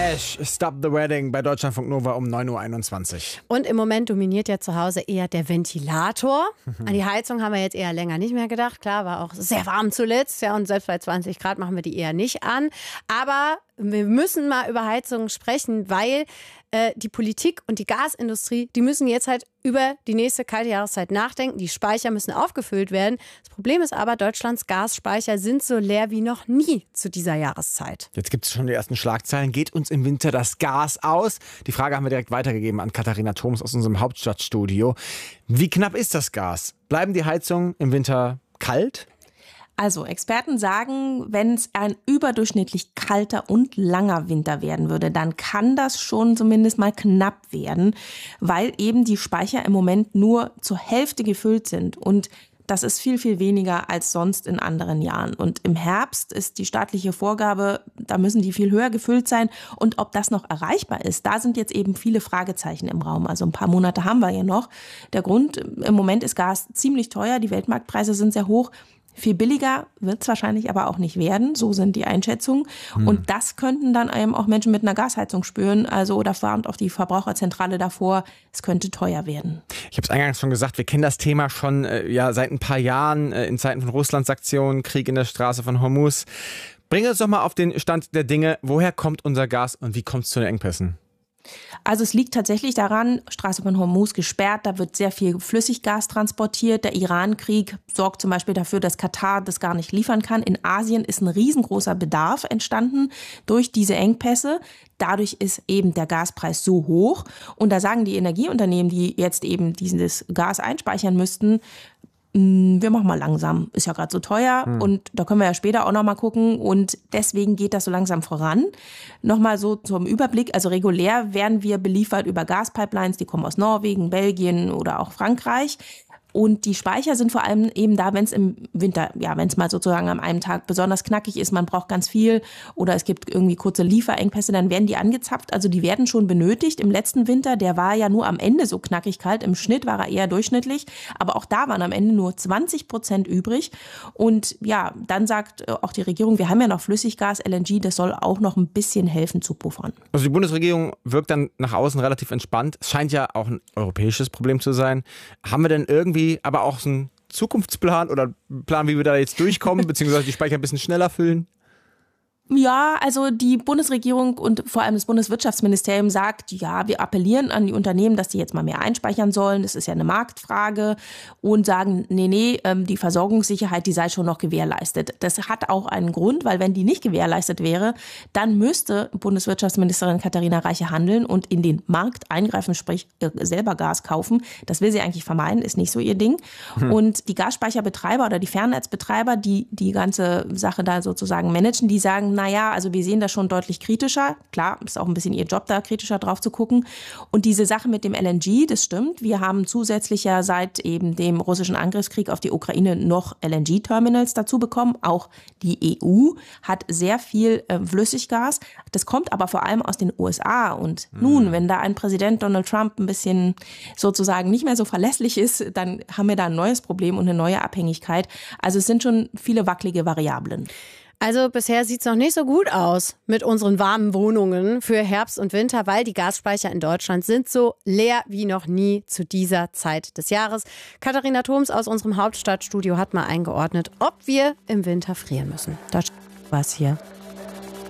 Clash, Stop the Wedding bei Deutschlandfunk Nova um 9.21 Uhr. Und im Moment dominiert ja zu Hause eher der Ventilator. An die Heizung haben wir jetzt eher länger nicht mehr gedacht. Klar, war auch sehr warm zuletzt. Ja, und selbst bei 20 Grad machen wir die eher nicht an. Aber wir müssen mal über Heizungen sprechen, weil die Politik und die Gasindustrie, die müssen jetzt halt über die nächste kalte Jahreszeit nachdenken. Die Speicher müssen aufgefüllt werden. Das Problem ist aber, Deutschlands Gasspeicher sind so leer wie noch nie zu dieser Jahreszeit. Jetzt gibt es schon die ersten Schlagzeilen. Geht uns im Winter das Gas aus? Die Frage haben wir direkt weitergegeben an Katharina Thoms aus unserem Hauptstadtstudio. Wie knapp ist das Gas? Bleiben die Heizungen im Winter kalt? Also Experten sagen, wenn es ein überdurchschnittlich kalter und langer Winter werden würde, dann kann das schon zumindest mal knapp werden, weil eben die Speicher im Moment nur zur Hälfte gefüllt sind. Und das ist viel, viel weniger als sonst in anderen Jahren. Und im Herbst ist die staatliche Vorgabe, da müssen die viel höher gefüllt sein. Und ob das noch erreichbar ist, da sind jetzt eben viele Fragezeichen im Raum. Also ein paar Monate haben wir ja noch. Der Grund, im Moment ist Gas ziemlich teuer, die Weltmarktpreise sind sehr hoch. Viel billiger wird es wahrscheinlich aber auch nicht werden, so sind die Einschätzungen. Und das könnten dann eben auch Menschen mit einer Gasheizung spüren. Also da warnt auch die Verbraucherzentrale davor, es könnte teuer werden. Ich habe es eingangs schon gesagt, wir kennen das Thema schon seit ein paar Jahren in Zeiten von Russlands-Aktionen, Krieg in der Straße von Hormuz. Bring uns doch mal auf den Stand der Dinge. Woher kommt unser Gas und wie kommt es zu den Engpässen? Also es liegt tatsächlich daran, Straße von Hormuz gesperrt, da wird sehr viel Flüssiggas transportiert. Der Iran-Krieg sorgt zum Beispiel dafür, dass Katar das gar nicht liefern kann. In Asien ist ein riesengroßer Bedarf entstanden durch diese Engpässe. Dadurch ist eben der Gaspreis so hoch. Und da sagen die Energieunternehmen, die jetzt eben dieses Gas einspeichern müssten, wir machen mal langsam, ist ja gerade so teuer und da können wir ja später auch noch mal gucken und deswegen geht das so langsam voran. Nochmal so zum Überblick, also regulär werden wir beliefert über Gaspipelines, die kommen aus Norwegen, Belgien oder auch Frankreich. Und die Speicher sind vor allem eben da, wenn es im Winter, wenn es mal sozusagen an einem Tag besonders knackig ist, man braucht ganz viel oder es gibt irgendwie kurze Lieferengpässe, dann werden die angezapft. Also die werden schon benötigt. Im letzten Winter, der war ja nur am Ende so knackig kalt. Im Schnitt war er eher durchschnittlich. Aber auch da waren am Ende nur 20% übrig. Und ja, dann sagt auch die Regierung, wir haben ja noch Flüssiggas, LNG, das soll auch noch ein bisschen helfen zu puffern. Also die Bundesregierung wirkt dann nach außen relativ entspannt. Es scheint ja auch ein europäisches Problem zu sein. Haben wir denn irgendwie aber auch so einen Zukunftsplan oder einen Plan, wie wir da jetzt durchkommen, beziehungsweise die Speicher ein bisschen schneller füllen? Ja, also die Bundesregierung und vor allem das Bundeswirtschaftsministerium sagt, ja, wir appellieren an die Unternehmen, dass die jetzt mal mehr einspeichern sollen. Das ist ja eine Marktfrage und sagen, nee, die Versorgungssicherheit, die sei schon noch gewährleistet. Das hat auch einen Grund, weil wenn die nicht gewährleistet wäre, dann müsste Bundeswirtschaftsministerin Katharina Reiche handeln und in den Markt eingreifen, sprich selber Gas kaufen. Das will sie eigentlich vermeiden, ist nicht so ihr Ding. Und die Gasspeicherbetreiber oder die Fernnetzbetreiber, die die ganze Sache da sozusagen managen, die sagen, naja, also wir sehen das schon deutlich kritischer. Klar, ist auch ein bisschen ihr Job da, kritischer drauf zu gucken. Und diese Sache mit dem LNG, das stimmt. Wir haben zusätzlich ja seit eben dem russischen Angriffskrieg auf die Ukraine noch LNG-Terminals dazu bekommen. Auch die EU hat sehr viel Flüssiggas. Das kommt aber vor allem aus den USA. Und nun, wenn da ein Präsident Donald Trump ein bisschen sozusagen nicht mehr so verlässlich ist, dann haben wir da ein neues Problem und eine neue Abhängigkeit. Also es sind schon viele wackelige Variablen. Also bisher sieht es noch nicht so gut aus mit unseren warmen Wohnungen für Herbst und Winter, weil die Gasspeicher in Deutschland sind so leer wie noch nie zu dieser Zeit des Jahres. Katharina Thoms aus unserem Hauptstadtstudio hat mal eingeordnet, ob wir im Winter frieren müssen. Das war's hier.